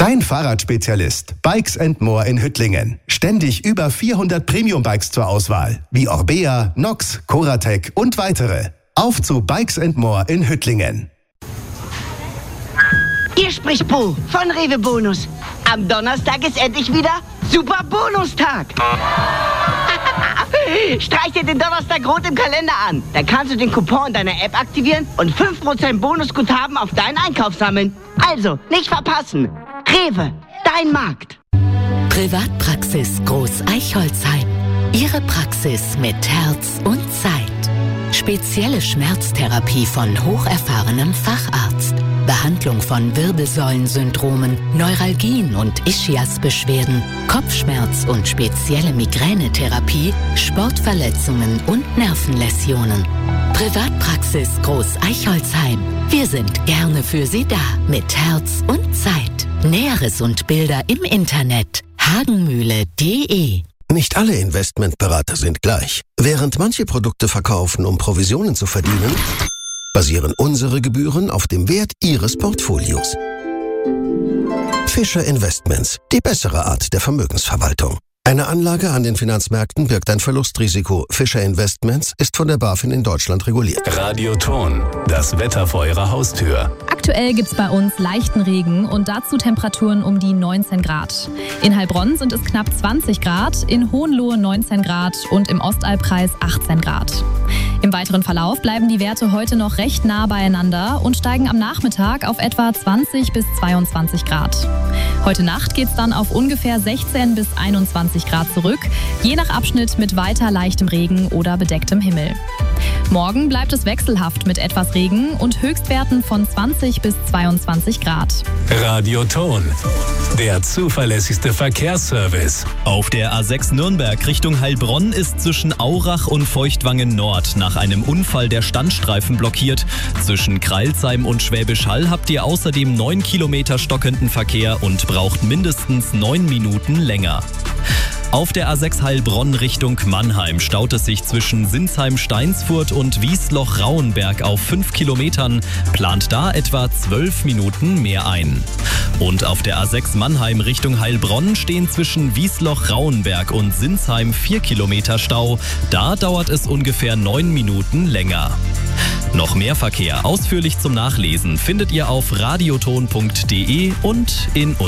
Dein Fahrradspezialist Bikes & More in Hüttlingen. Ständig über 400 Premium-Bikes zur Auswahl, wie Orbea, Nox, Coratec und weitere. Auf zu Bikes & More in Hüttlingen. Hier spricht Bo von Rewe Bonus. Am Donnerstag ist endlich wieder Super Bonustag. Streich dir den Donnerstag rot im Kalender an. Da kannst du den Coupon deiner App aktivieren und 5% Bonusguthaben auf deinen Einkauf sammeln. Also, nicht verpassen. Rewe, dein Markt. Privatpraxis Groß-Eichholzheim. Ihre Praxis mit Herz und Zeit. Spezielle Schmerztherapie von hocherfahrenem Facharzt. Behandlung von Wirbelsäulensyndromen, Neuralgien und Ischiasbeschwerden, Kopfschmerz und spezielle Migränetherapie, Sportverletzungen und Nervenläsionen. Privatpraxis Groß-Eichholzheim. Wir sind gerne für Sie da, mit Herz und Zeit. Näheres und Bilder im Internet hagenmühle.de. Nicht alle Investmentberater sind gleich. Während manche Produkte verkaufen, um Provisionen zu verdienen, basieren unsere Gebühren auf dem Wert Ihres Portfolios. Fischer Investments, die bessere Art der Vermögensverwaltung. Eine Anlage an den Finanzmärkten birgt ein Verlustrisiko. Fischer Investments ist von der BaFin in Deutschland reguliert. Radioton, das Wetter vor Ihrer Haustür. Aktuell gibt es bei uns leichten Regen und dazu Temperaturen um die 19 Grad. In Heilbronn sind es knapp 20 Grad, in Hohenlohe 19 Grad und im Ostalbkreis 18 Grad. Im weiteren Verlauf bleiben die Werte heute noch recht nah beieinander und steigen am Nachmittag auf etwa 20 bis 22 Grad. Heute Nacht geht es dann auf ungefähr 16 bis 21 Grad zurück, je nach Abschnitt mit weiter leichtem Regen oder bedecktem Himmel. Morgen bleibt es wechselhaft mit etwas Regen und Höchstwerten von 20 bis 22 Grad. Radioton, der zuverlässigste Verkehrsservice. Auf der A6 Nürnberg Richtung Heilbronn ist zwischen Aurach und Feuchtwangen Nord nach einem Unfall der Standstreifen blockiert. Zwischen Kreilsheim und Schwäbisch Hall habt ihr außerdem 9 Kilometer stockenden Verkehr und braucht mindestens 9 Minuten länger. Auf der A6 Heilbronn Richtung Mannheim staut es sich zwischen Sinsheim-Steinsfurt und Wiesloch-Rauenberg auf 5 Kilometern, plant da etwa 12 Minuten mehr ein. Und auf der A6 Mannheim Richtung Heilbronn stehen zwischen Wiesloch-Rauenberg und Sinsheim 4 Kilometer Stau, da dauert es ungefähr 9 Minuten länger. Noch mehr Verkehr ausführlich zum Nachlesen findet ihr auf radioton.de und in